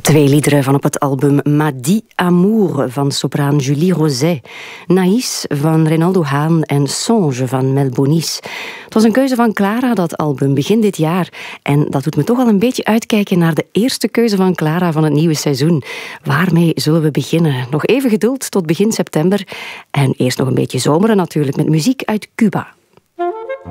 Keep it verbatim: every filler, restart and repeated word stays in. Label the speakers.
Speaker 1: Twee liederen van op het album Madi Amour van sopraan Julie Roset, Naïs van Reynaldo Haan en Songe van Mel Bonis. Het was een keuze van Clara, dat album, begin dit jaar. En dat doet me toch al een beetje uitkijken naar de eerste keuze van Clara van het nieuwe seizoen. Waarmee zullen we beginnen? Nog even geduld tot begin september. En eerst nog een beetje zomeren natuurlijk met muziek uit Cuba.